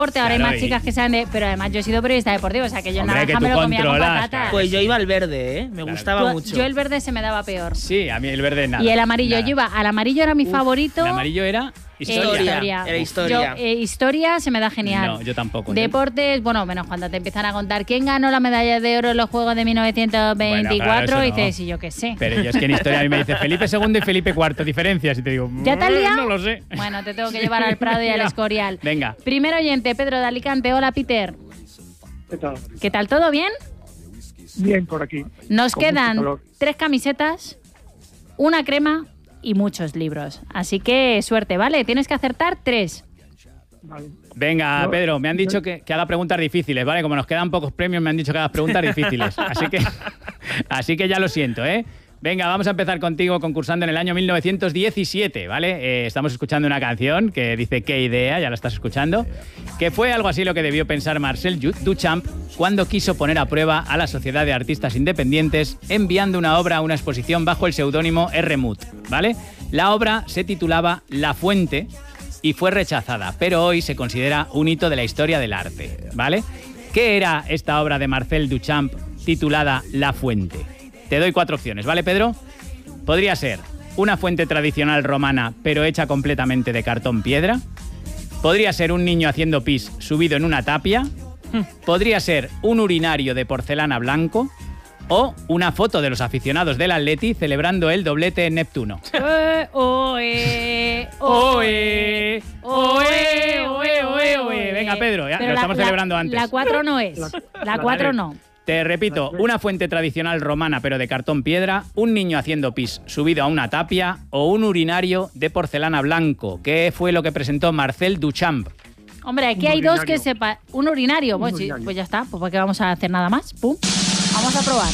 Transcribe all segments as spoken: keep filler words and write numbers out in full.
Ahora hay Claro, más y- chicas que saben de... Pero además yo he sido periodista deportivo, o sea que yo Hombre, naranja que tú me lo comía con controlas, patatas. claro. Pues yo iba al verde, ¿eh? Me Claro. gustaba Tú- mucho. Yo el verde se me daba peor. Sí, a mí el verde nada. Y el amarillo, nada. yo iba... Al amarillo era mi Uf, favorito. El amarillo era eh, historia. Era historia. Yo, eh, historia se me da genial. No, yo tampoco. Deportes, bueno, menos cuando te empiezan a contar quién ganó la medalla de oro en los Juegos de mil novecientos veinticuatro, Bueno, claro, y eso no. dices, y yo qué sé. Pero yo es que en historia a mí me dice Felipe segundo y Felipe cuarto, diferencias. Y te digo, ¿Ya te has "Mm, liado? No lo sé. Bueno, te tengo que llevar al Prado y al Ya. Escorial. Venga. Primer oyente, Pedro de Alicante. Hola, Peter. ¿Qué tal? ¿Qué tal? ¿Todo bien? Bien por aquí. Nos Con mucho quedan calor. tres camisetas, una crema y muchos libros. Así que suerte, ¿vale? Tienes que acertar tres. Vale. Venga, No, Pedro, me han dicho no. que, que haga preguntas difíciles, ¿vale? Como nos quedan pocos premios, me han dicho que hagas preguntas difíciles. Así que, así que ya lo siento, ¿eh? Venga, vamos a empezar contigo concursando en el año mil novecientos diecisiete, ¿vale? Eh, estamos escuchando una canción que dice qué idea, ya la estás escuchando, que fue algo así lo que debió pensar Marcel Duchamp cuando quiso poner a prueba a la Sociedad de Artistas Independientes enviando una obra a una exposición bajo el seudónimo R. Muth, ¿vale? La obra se titulaba La Fuente y fue rechazada, pero hoy se considera un hito de la historia del arte, ¿vale? ¿Qué era esta obra de Marcel Duchamp titulada La Fuente? Te doy cuatro opciones, ¿vale, Pedro? Podría ser una fuente tradicional romana, pero hecha completamente de cartón piedra. Podría ser un niño haciendo pis subido en una tapia. Podría ser un urinario de porcelana blanco. O una foto de los aficionados del Atleti celebrando el doblete en Neptuno. Eh, oe, ¡Oe! ¡Oe! ¡Oe! ¡Oe! ¡Oe! Venga, Pedro, ya, Pero lo la- estamos la- celebrando antes. La cuatro no es. La cuatro no. Te repito, una fuente tradicional romana pero de cartón piedra, un niño haciendo pis subido a una tapia o un urinario de porcelana blanco. ¿Qué fue lo que presentó Marcel Duchamp? Hombre, aquí Un hay dos urinario. que sepa. Un urinario. Un Pues, sí, urinario. pues ya está. Pues ¿para qué vamos a hacer nada más? Pum. Vamos a probar.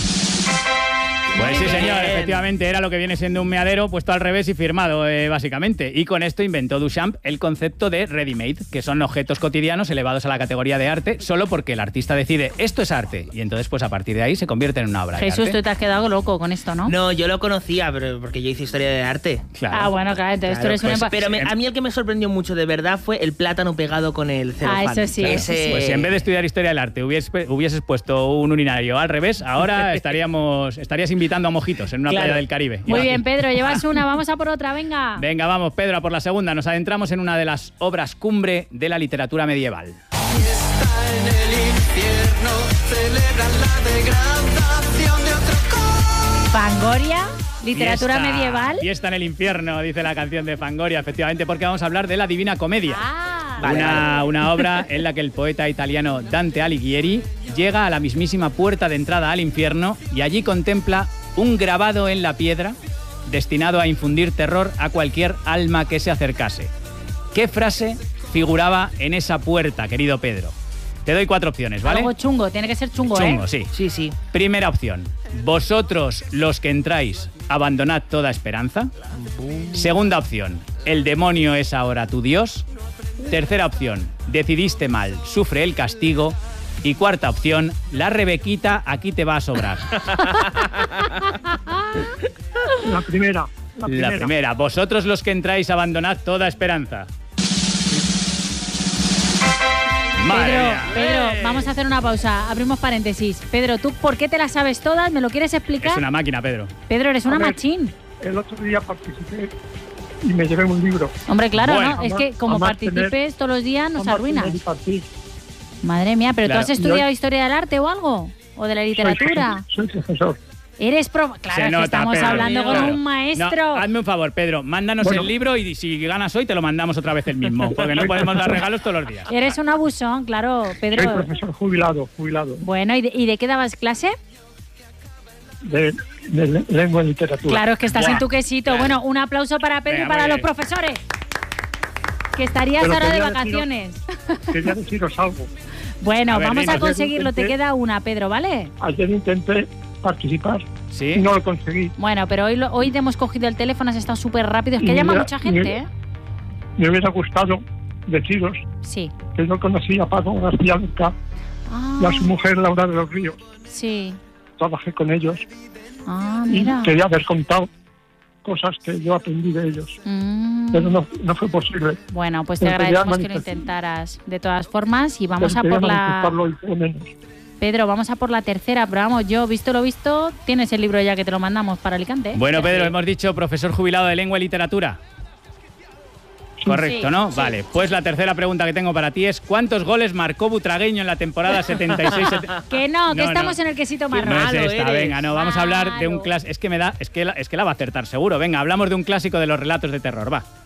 Pues sí, Muy señor, bien. efectivamente era lo que viene siendo un meadero puesto al revés y firmado, eh, básicamente. Y con esto inventó Duchamp el concepto de ready-made, que son objetos cotidianos elevados a la categoría de arte solo porque el artista decide esto es arte. Y entonces, pues a partir de ahí se convierte en una obra Jesús, de tú arte. te has quedado loco con esto, ¿no? No, yo lo conocía, pero porque yo hice historia de arte. Claro. Ah, bueno, claro, entonces Claro, tú eres pues, un... empa- pero me- a mí el que me sorprendió mucho de verdad fue el plátano pegado con el celofán. Ah, eso sí, eso Ese- sí. Pues si en vez de estudiar historia del arte hubieses, hubieses puesto un urinario al revés, ahora estaríamos estarías invitando a mojitos en una Claro. playa del Caribe. Muy bien, Pedro, llevas una, vamos a por otra, venga. Venga, vamos, Pedro, a por la segunda. Nos adentramos en una de las obras cumbre de la literatura medieval. Está en el infierno, celebran la degradación de otro co- Fangoria, literatura Fiesta, medieval. Fiesta en el infierno, dice la canción de Fangoria, efectivamente, porque vamos a hablar de la Divina Comedia. Ah, Vale, una, vale. una obra en la que el poeta italiano Dante Alighieri llega a la mismísima puerta de entrada al infierno y allí contempla un grabado en la piedra destinado a infundir terror a cualquier alma que se acercase. ¿Qué frase figuraba en esa puerta, querido Pedro? Te doy cuatro opciones, ¿vale? algo chungo, tiene que ser chungo, Chungo, ¿eh? sí. Sí, sí. Primera opción. Vosotros, los que entráis, abandonad toda esperanza. Segunda opción. El demonio es ahora tu Dios. Tercera opción. Decidiste mal, sufre el castigo. Y cuarta opción. La Rebequita aquí te va a sobrar. La primera. La primera. La primera. Vosotros, los que entráis, abandonad toda esperanza. Madre Pedro, mía. Pedro, ¡Eh! vamos a hacer una pausa, abrimos paréntesis. Pedro, ¿tú por qué te las sabes todas? ¿Me lo quieres explicar? Es una máquina, Pedro. Pedro, eres una A ver. machín. El otro día participé y me llevé un libro. Hombre, claro, Bueno, ¿no? Es además- que como además participes tener- todos los días nos Vamos a arruinas. tener y partir. Madre mía, ¿pero Claro. tú has estudiado Yo- historia del arte o algo? ¿O de la literatura? Soy, soy profesor. Eres prof... Claro, Se es que nota, estamos Pedro. hablando con Claro. un maestro. No, hazme un favor, Pedro. Mándanos Bueno. el libro y si ganas hoy te lo mandamos otra vez el mismo. Porque no podemos dar regalos todos los días. Eres un abusón, claro, Soy Pedro. profesor jubilado, jubilado Bueno, ¿y de, y de qué dabas clase? de, de le- lengua y literatura. Claro, es que estás Buah, en tu quesito. claro. Bueno, un aplauso para Pedro Venga, y para muy los bien. profesores. Que estarías Pero ahora de quería deciros- vacaciones. Quería deciros algo. Bueno, A ver, vamos a dinos. conseguirlo. Te Intenté- queda una, Pedro, ¿vale? Ayer intenté participar ¿Sí? y no lo conseguí. Bueno, pero hoy, lo- hoy te hemos cogido el teléfono, has estado súper rápido. Es que Y llama mira, mucha gente, mira. ¿eh? Me hubiera gustado deciros Sí. que yo conocí a Paco García Lorca Ah, y a su mujer Laura de los Ríos. sí. Trabajé con ellos Ah, y mira. quería haber contado cosas que yo aprendí de ellos. Mm. Pero no, no fue posible. Bueno, pues te Pero quería agradecemos que lo manifestar- intentaras de todas formas y vamos Pero a quería por la... manifestarlo y por lo menos. Pedro, vamos a por la tercera, pero vamos, yo, visto lo visto, tienes el libro ya que te lo mandamos para Alicante. Bueno, Pedro, hemos dicho profesor jubilado de lengua y literatura. Correcto, Sí, ¿no? sí, Vale, pues la tercera pregunta que tengo para ti es ¿cuántos goles marcó Butragueño en la temporada setenta y seis? Que no, que No, estamos no. en el quesito Qué No marrón. es malo esta, eres. venga, no, vamos a hablar de un Malo. clásico. Es que me da, es que, la, es que la va a acertar seguro. Venga, hablamos de un clásico de los relatos de terror, va.